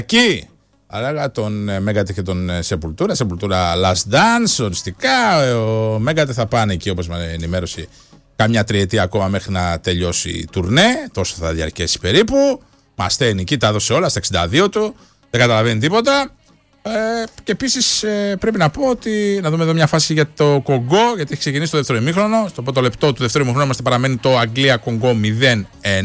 Εκεί αλλά τον Μέγκατε και τον Σεπουλτούρα Last Dance, οριστικά. Ο Μέγκατε θα πάνε εκεί, όπως με ενημέρωσε, καμιά τριετία ακόμα μέχρι να τελειώσει η τουρνέ. Τόσο θα διαρκέσει περίπου. Μασταίνει εκεί, τα έδωσε όλα στα 62 του. Δεν καταλαβαίνει τίποτα. Και επίσης πρέπει να πω ότι να δούμε εδώ μια φάση για το Κονγκό, γιατί έχει ξεκινήσει το δεύτερο ημίχρονο. Στο πρώτο λεπτό του δεύτερου ημίχρονου μας παραμένει το Αγγλία-Κονγκό 0-1.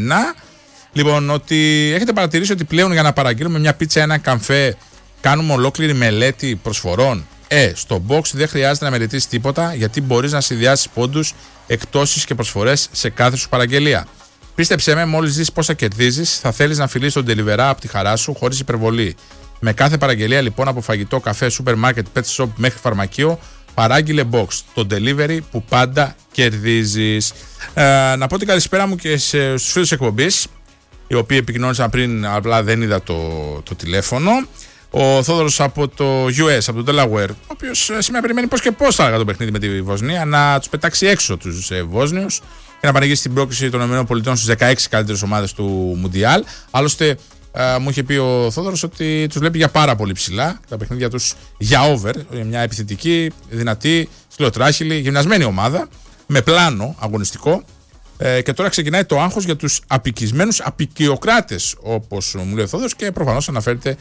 Λοιπόν, ότι έχετε παρατηρήσει ότι πλέον για να παραγγείλουμε μια πίτσα, ένα καμφέ, κάνουμε ολόκληρη μελέτη προσφορών. Στο box δεν χρειάζεται να μελετήσεις τίποτα, γιατί μπορείς να συνδυάσεις πόντους, εκτόσεις και προσφορές σε κάθε σου παραγγελία. Πίστεψέ με, μόλις δεις πόσα κερδίζεις, θα θέλεις να φιλείς τον delivery από τη χαρά σου χωρίς υπερβολή. Με κάθε παραγγελία λοιπόν από φαγητό, καφέ, σούπερ μάρκετ, pet shop μέχρι φαρμακείο, παράγγειλε box, το delivery που πάντα κερδίζεις. Να πω την καλησπέρα μου και στους φίλους εκπομπής, οι οποίοι επικοινώνησαν πριν, απλά δεν είδα το τηλέφωνο. Ο Θόδωρος από το US, από το Delaware, ο οποίος σήμερα περιμένει πώς και πώς θα έλεγα το παιχνίδι με τη Βοσνία, να τους πετάξει έξω τους Βόσνιους και να πανηγήσει στην πρόκριση των ΗΠΑ στους 16 καλύτερες ομάδες του Μουντιάλ. Άλλωστε, μου είχε πει ο Θόδωρος ότι τους βλέπει για πάρα πολύ ψηλά τα παιχνίδια τους για over. Μια επιθετική, δυνατή, σκληροτράχυλη, γυμνασμένη ομάδα με πλάνο αγωνιστικό. Και τώρα ξεκινάει το άγχος για τους απικισμένους απικιοκράτες, όπως μου λέει ο Θόδωρος, και προφανώς αναφέρεται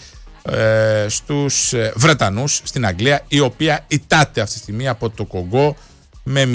στους Βρετανούς στην Αγγλία, η οποία ητάται αυτή τη στιγμή από το Κονγκό με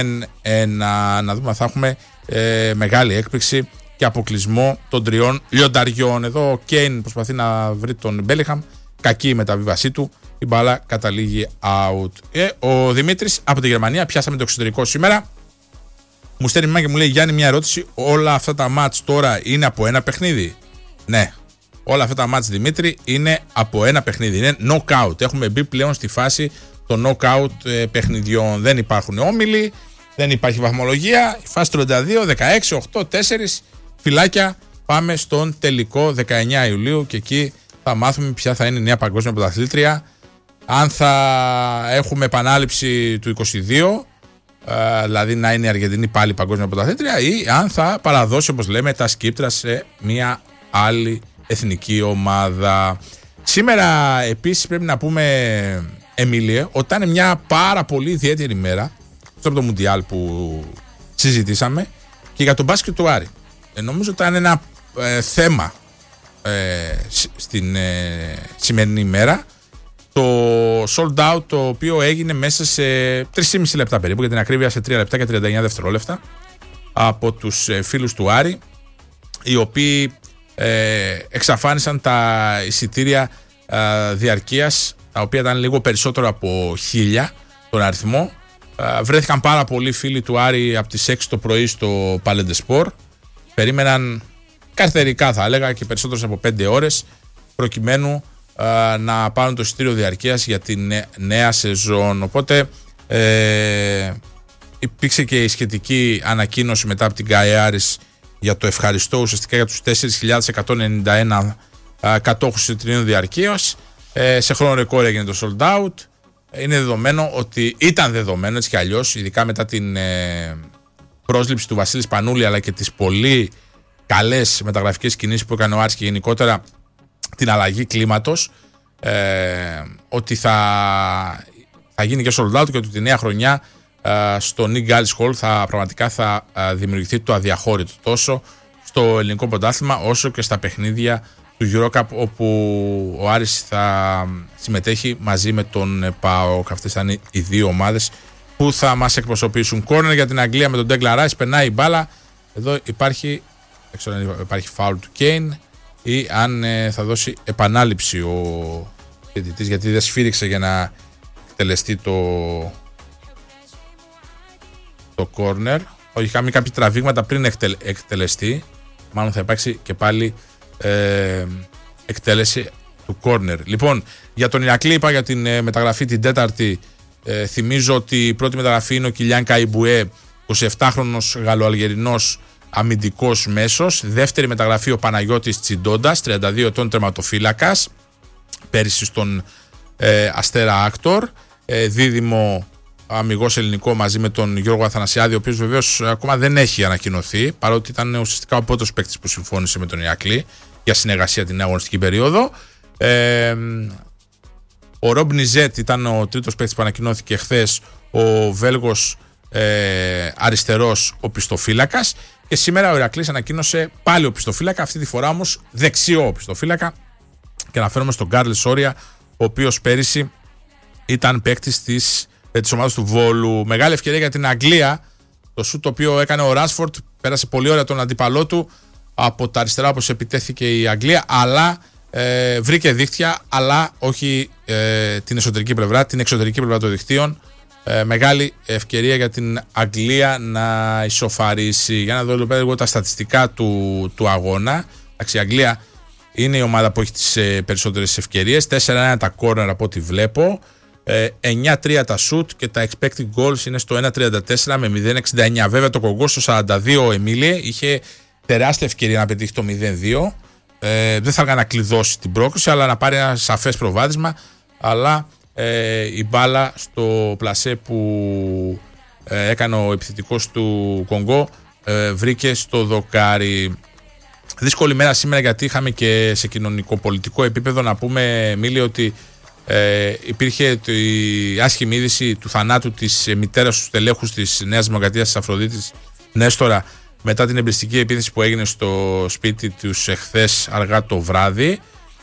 0-1. Να δούμε αν θα έχουμε μεγάλη έκπληξη και αποκλεισμό των τριών λιονταριών. Εδώ ο Κέιν προσπαθεί να βρει τον Μπέλιγχαμ, κακή η μεταβίβασή του, η μπάλα καταλήγει out. Ο Δημήτρης από τη Γερμανία, πιάσαμε το εξωτερικό σήμερα, μου στέλνει μήνυμα και μου λέει: Γιάννη, μια ερώτηση, όλα αυτά τα μάτς τώρα είναι από ένα παιχνίδι? Ναι, όλα αυτά τα μάτς, Δημήτρη, είναι από ένα παιχνίδι, είναι knockout. Έχουμε μπει πλέον στη φάση των knockout παιχνιδιών. Δεν υπάρχουν όμιλοι, δεν υπάρχει βαθμολογία. Η φάση 32, 16, 8, 4 φυλάκια. Πάμε στον τελικό 19 Ιουλίου και εκεί θα μάθουμε ποια θα είναι η νέα παγκόσμια πρωταθλήτρια. Αν θα έχουμε επανάληψη του 22, δηλαδή να είναι η Αργεντινή πάλι παγκόσμια πρωταθλήτρια, ή αν θα παραδώσει, όπως λέμε, τα σκύπτρα σε μια άλλη εθνική ομάδα. Σήμερα επίσης πρέπει να πούμε, Εμίλιε, ότι ήταν μια πάρα πολύ ιδιαίτερη ημέρα στο από το Μουντιάλ που συζητήσαμε και για τον μπάσκετ του Άρη. Νομίζω ότι ήταν ένα θέμα στην σημερινή ημέρα, το sold out, το οποίο έγινε μέσα σε 3,5 λεπτά περίπου, για την ακρίβεια σε 3 λεπτά και 39 δευτερόλεπτα, από τους φίλους του Άρη, οι οποίοι εξαφάνισαν τα εισιτήρια διαρκείας, τα οποία ήταν λίγο περισσότερο από 1.000 τον αριθμό. Βρέθηκαν πάρα πολλοί φίλοι του Άρη από τις 6 το πρωί στο Palais des Sports. Περίμεναν καρτερικά, θα έλεγα, και περισσότερες από 5 ώρες προκειμένου να πάρουν το εισιτήριο διαρκείας για την νέα σεζόν. Οπότε υπήρξε και η σχετική ανακοίνωση μετά από την ΚΑΕΑΡΙΣ για το ευχαριστώ ουσιαστικά για τους 4.191 κατόχους εισιτηρίων διαρκείας. Σε χρόνο ρεκόρ έγινε το sold out. Είναι δεδομένο ότι ήταν δεδομένο έτσι κι αλλιώς, ειδικά μετά την πρόσληψη του Βασίλη Σπανούλη, αλλά και τις πολύ καλές μεταγραφικές κινήσεις που έκανε ο Άρης και γενικότερα την αλλαγή κλίματος, ότι θα γίνει και sold out και ότι τη νέα χρονιά στο Nick Gallis Hall πραγματικά θα δημιουργηθεί το αδιαχώρητο, τόσο στο ελληνικό πρωτάθλημα όσο και στα παιχνίδια του EuroCup, όπου ο Άρης θα συμμετέχει μαζί με τον ΠΑΟΚ. Αυτές θα είναι οι δύο ομάδες που θα μας εκπροσωπήσουν. Κόρνερ για την Αγγλία με τον Declan Rice, περνάει η μπάλα. Εδώ υπάρχει φάουλ του Κέιν, ή αν θα δώσει επανάληψη ο διαιτητής, γιατί δεν σφύριξε για να εκτελεστεί το κόρνερ. Όχι, είχαμε κάποια τραβήγματα πριν εκτελεστεί. Μάλλον θα υπάρξει και πάλι εκτέλεση του κόρνερ. Λοιπόν, για τον Ηρακλή είπα για την μεταγραφή την τέταρτη. Θυμίζω ότι η πρώτη μεταγραφή είναι ο Κιλιάν Καϊμπουέ, 27χρονος Γαλλοαλγερινός αμυντικός μέσος. Δεύτερη μεταγραφή ο Παναγιώτης Τσιντόντας, 32 ετών τερματοφύλακας, πέρυσι στον Αστέρα Άκτορ. Δίδυμο αμιγός ελληνικό μαζί με τον Γιώργο Αθανασιάδη, ο οποίος βεβαίως ακόμα δεν έχει ανακοινωθεί, παρότι ήταν ουσιαστικά ο πρώτος παίκτης που συμφώνησε με τον Ηρακλή για συνεργασία την αγωνιστική περίοδο. Ο Ρομπ Νιζέτ ήταν ο τρίτος παίκτης που ανακοινώθηκε χθες, ο Βέλγος αριστερός οπισθοφύλακας. Και σήμερα ο Ηρακλής ανακοίνωσε πάλι οπισθοφύλακα, αυτή τη φορά όμως δεξιό οπισθοφύλακα. Και αναφέρομαι στον Κάρλ Σόρια, ο οποίος πέρυσι ήταν παίκτης της ομάδας του Βόλου. Μεγάλη ευκαιρία για την Αγγλία. Το σουτ το οποίο έκανε ο Ράσφορντ πέρασε πολύ ωραία τον αντίπαλό του από τα αριστερά, όπως επιτέθηκε η Αγγλία, αλλά βρήκε δίχτυα, αλλά όχι την εσωτερική πλευρά, την εξωτερική πλευρά των δικτύων. Μεγάλη ευκαιρία για την Αγγλία να ισοφαρίσει. Για να δω λίγο τα στατιστικά του αγώνα. Η Αγγλία είναι η ομάδα που έχει τις περισσότερες ευκαιρίες. 4-1 τα corner από ό,τι βλέπω. 9-3 τα shoot και τα expected goals είναι στο 1-34 με 0-69. Βέβαια το Κογκό στο 42 Εμίλιε είχε τεράστια ευκαιρία να πετύχει το 0-2. Δεν θα έκανε να κλειδώσει την πρόκριση, αλλά να πάρει ένα σαφές προβάδισμα. Αλλά η μπάλα στο πλασέ που έκανε ο επιθετικός του Κονγκό βρήκε στο δοκάρι. Δύσκολη μέρα σήμερα, γιατί είχαμε και σε κοινωνικό-πολιτικό επίπεδο να πούμε, Μίλη, ότι υπήρχε η άσχημη είδηση του θανάτου της μητέρας του τελέχους της Νέας Δημοκρατίας, της Αφροδίτης Νέστορα, μετά την εμπριστική επίθεση που έγινε στο σπίτι τους εχθές αργά το βράδυ.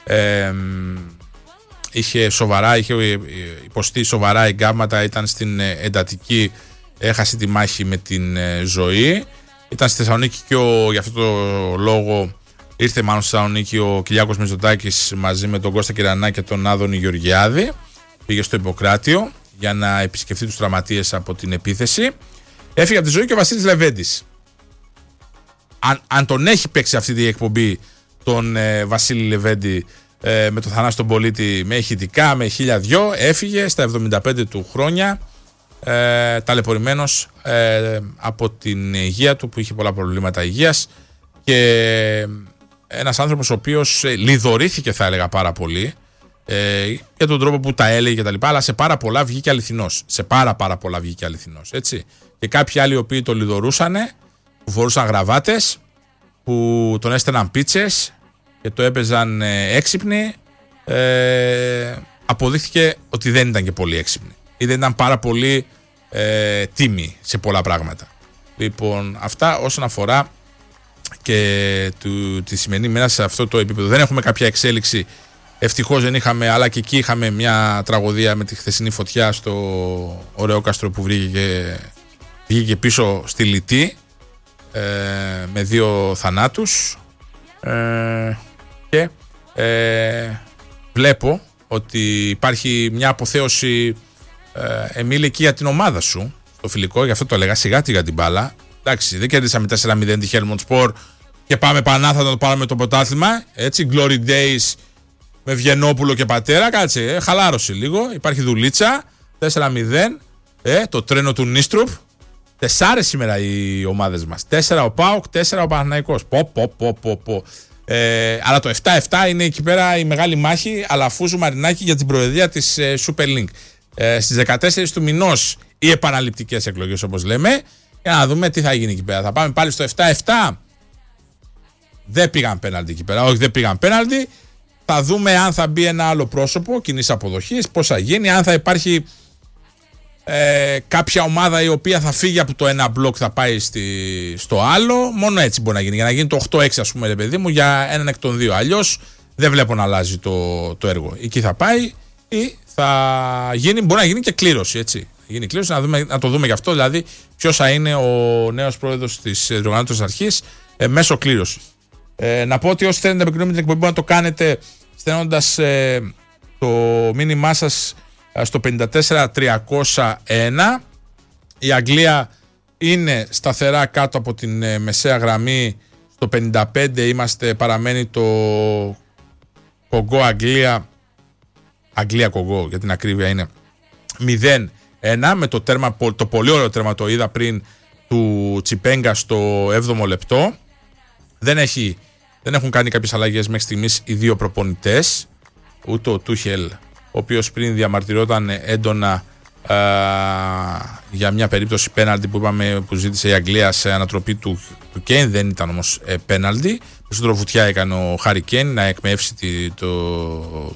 Είχε υποστεί σοβαρά εγκάμματα, ήταν στην εντατική, έχασε τη μάχη με την ζωή. Ήταν στη Θεσσαλονίκη και για αυτό το λόγο ήρθε μάλλον στη Θεσσαλονίκη ο Κυριάκος Μητσοτάκης μαζί με τον Κώστα Κυρανά και τον Άδωνη Γεωργιάδη. Πήγε στο Ιπποκράτιο για να επισκεφτεί τους τραυματίες από την επίθεση. Έφυγε από τη ζωή και ο Βασίλης Λεβέντης. Αν τον έχει παίξει αυτή τη εκπομπή τον Βασίλη Λεβέντη με το θανάσι τον πολίτη, με ηχητικά, με 1002, έφυγε στα 75 του χρόνια, ταλαιπωρημένος από την υγεία του, που είχε πολλά προβλήματα υγείας, και ένας άνθρωπος ο οποίος λιδωρήθηκε, θα έλεγα, πάρα πολύ για τον τρόπο που τα έλεγε και τα λοιπά, αλλά σε πάρα πολλά βγήκε αληθινός. Σε πάρα πολλά βγήκε αληθινός, έτσι. Και κάποιοι άλλοι οι οποίοι το λιδωρούσανε, που φορούσαν γραβάτες, που τον έστεναν πίτσες και το έπαιζαν έξυπνοι, αποδείχθηκε ότι δεν ήταν και πολύ έξυπνοι ή δεν ήταν πάρα πολύ τίμοι σε πολλά πράγματα. Λοιπόν, αυτά όσον αφορά και τη σημερινή μέρα σε αυτό το επίπεδο. Δεν έχουμε κάποια εξέλιξη, ευτυχώς δεν είχαμε, αλλά και εκεί είχαμε μια τραγωδία με τη χθεσινή φωτιά στο Ωραιόκαστρο που βγήκε πίσω στη Λιτή με 2 θανάτους, και βλέπω ότι υπάρχει μια αποθέωση, Εμίλη, εκεί για την ομάδα σου στο φιλικό, γι' αυτό το έλεγα, σιγά για την μπάλα. Εντάξει, δεν κερδίσαμε 4-0 τη Helmond Sport και πάμε πανάθα να το πάρουμε το πρωτάθλημα, έτσι, Glory Days με Βιενόπουλο και πατέρα, κάτσε, χαλάρωσε λίγο, υπάρχει δουλίτσα. 4-0, το τρένο του Νίστρουπ. 4 σήμερα οι ομάδες μας. 4 ο ΠΑΟΚ, 4 ο Παναθηναϊκός. Αλλά το 7-7 είναι εκεί πέρα η μεγάλη μάχη Αλαφούζου Μαρινάκη για την προεδρία της Super League. Στις 14 του μηνός οι επαναληπτικές εκλογές, όπως λέμε, για να δούμε τι θα γίνει εκεί πέρα. Θα πάμε πάλι στο 7-7. Δεν πήγαν πέναλτι εκεί πέρα. Όχι, δεν πήγαν πέναλτι. Θα δούμε αν θα μπει ένα άλλο πρόσωπο κοινής αποδοχής, πώς θα γίνει, αν θα υπάρχει κάποια ομάδα η οποία θα φύγει από το ένα μπλοκ, θα πάει στο άλλο. Μόνο έτσι μπορεί να γίνει. Για να γίνει το 8-6, ας πούμε, ρε παιδί μου, για έναν εκ των δύο. Αλλιώς δεν βλέπω να αλλάζει το έργο. Εκεί θα πάει ή θα γίνει, μπορεί να γίνει και κλήρωση, έτσι. Γίνει κλήρωση, να το δούμε γι' αυτό, δηλαδή ποιος θα είναι ο νέος πρόεδρος της διοργανώτριας αρχής μέσω κλήρωσης. Να πω ότι όσοι θέλετε να επικοινωνείτε την εκπομπή, μπορείτε να το κάνετε στέλνοντας το μήνυμά σας στο 54301. Η Αγγλία είναι σταθερά κάτω από την μεσαία γραμμή. Στο 55 παραμένει το Κογκό Αγγλία Κογκό, για την ακρίβεια, είναι 0-1 με το πολύ ωραίο τέρμα, το είδα πριν, του Τσιπέγκα στο 7ο λεπτό. Δεν έχουν κάνει κάποιες αλλαγές μέχρι στιγμής οι δύο προπονητές, ούτε ο Τούχελ, ο οποίος πριν διαμαρτυρόταν έντονα για μια περίπτωση πέναλτι που ζήτησε η Αγγλία σε ανατροπή του Κέιν, δεν ήταν όμως πέναλτι. Περισσότερο βουτιά έκανε ο Χάρι Κέιν να εκμεύσει